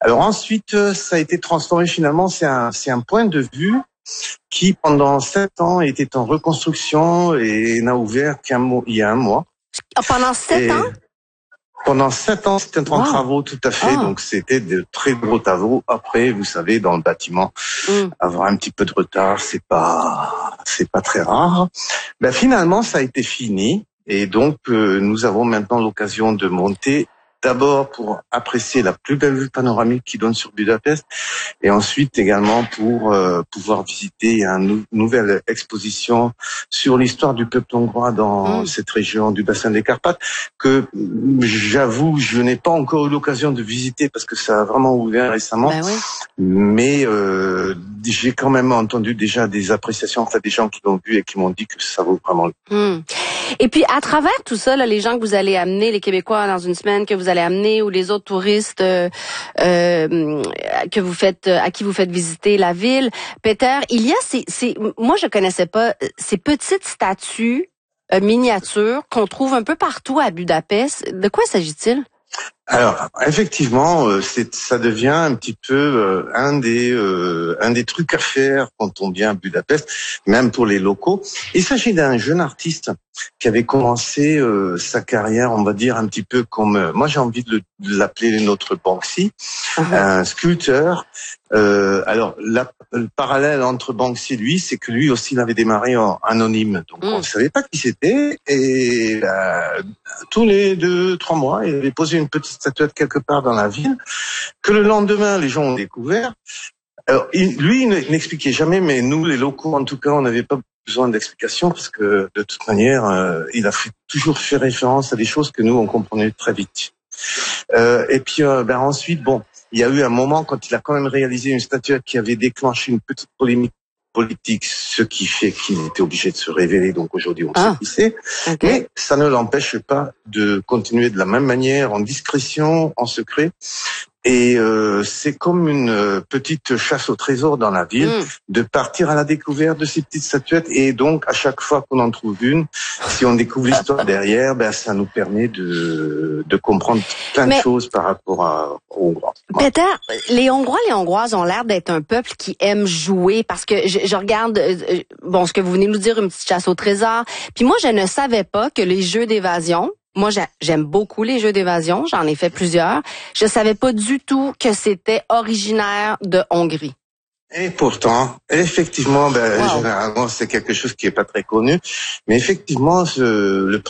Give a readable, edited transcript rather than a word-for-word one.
Alors ensuite, ça a été transformé finalement, c'est un point de vue qui pendant 7 ans était en reconstruction et n'a ouvert il y a un mois. Pendant 7 ans? Pendant 7 ans, c'était en travaux, tout à fait. Donc, c'était de très gros travaux. Après, vous savez, dans le bâtiment, avoir un petit peu de retard, c'est pas très rare. Ben, finalement, ça a été fini. Et donc, nous avons maintenant l'occasion de monter. D'abord pour apprécier la plus belle vue panoramique qui donne sur Budapest, et ensuite également pour pouvoir visiter une nouvelle exposition sur l'histoire du peuple hongrois dans cette région du bassin des Carpates, que j'avoue je n'ai pas encore eu l'occasion de visiter parce que ça a vraiment ouvert récemment. Mais j'ai quand même entendu déjà des appréciations, des gens qui l'ont vu et qui m'ont dit que ça vaut vraiment le coup. Et puis, à travers tout ça, là, les gens que vous allez amener, les Québécois dans une semaine que vous allez amener, ou les autres touristes à qui vous faites visiter la ville, Peter, il y a moi je connaissais pas ces petites statues miniatures qu'on trouve un peu partout à Budapest. De quoi s'agit-il? Alors, effectivement, ça devient un petit peu un des trucs à faire quand on vient à Budapest, même pour les locaux. Il s'agit d'un jeune artiste qui avait commencé sa carrière, on va dire, un petit peu comme... moi, j'ai envie de l'appeler notre Banksy, un sculpteur. Alors, le parallèle entre Banksy et lui, c'est que lui aussi, il avait démarré en anonyme. Donc, on ne savait pas qui c'était. Et tous les 2-3 mois, il avait posé une petite statuette quelque part dans la ville, que le lendemain, les gens ont découvert. Alors, lui, il n'expliquait jamais, mais nous, les locaux, en tout cas, on n'avait pas besoin d'explications parce que, de toute manière, il a toujours fait référence à des choses que nous, on comprenait très vite. Et puis, ensuite, il y a eu un moment quand il a quand même réalisé une statuette qui avait déclenché une petite polémique politique, ce qui fait qu'il était obligé de se révéler. Donc aujourd'hui, on sait qui c'est. Mais ça ne l'empêche pas de continuer de la même manière, en discrétion, en secret. Et c'est comme une petite chasse au trésor dans la ville, de partir à la découverte de ces petites statuettes. Et donc, à chaque fois qu'on en trouve une, si on découvre l'histoire derrière, ça nous permet de comprendre plein de choses par rapport aux Hongrois. Peter, les Hongrois, les Hongroises ont l'air d'être un peuple qui aime jouer, parce que je regarde, ce que vous venez de nous dire, une petite chasse au trésor. Puis moi, je ne savais pas que les jeux d'évasion, moi, j'aime beaucoup les jeux d'évasion. J'en ai fait plusieurs. Je savais pas du tout que c'était originaire de Hongrie. Et pourtant, effectivement, généralement, c'est quelque chose qui est pas très connu. Mais effectivement, le